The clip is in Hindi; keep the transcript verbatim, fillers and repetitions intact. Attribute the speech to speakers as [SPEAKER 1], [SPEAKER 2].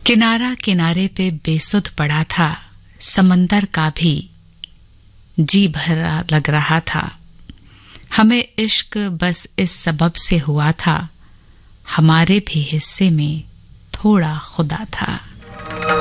[SPEAKER 1] किनारा किनारे पे बेसुध पड़ा था, समंदर का भी जी भरा लग रहा था। हमें इश्क बस इस सबब से हुआ था, हमारे भी हिस्से में थोड़ा खुदा था।